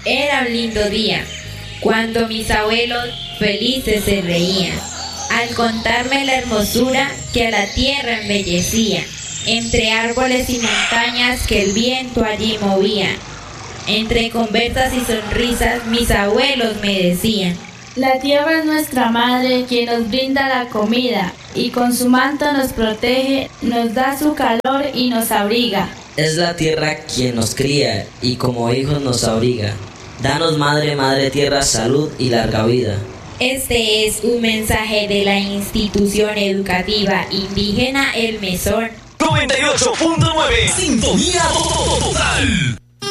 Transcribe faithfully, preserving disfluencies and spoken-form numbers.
Era un lindo día, cuando mis abuelos felices se reían, al contarme la hermosura que a la tierra embellecía, entre árboles y montañas que el viento allí movía. Entre conversas y sonrisas mis abuelos me decían: la tierra es nuestra madre, quien nos brinda la comida, y con su manto nos protege, nos da su calor y nos abriga. Es la tierra quien nos cría, y como hijos nos abriga. Danos, madre, madre tierra, salud y larga vida. Este es un mensaje de la institución educativa indígena El Mesón. noventa y ocho punto nueve, Sintonía Total.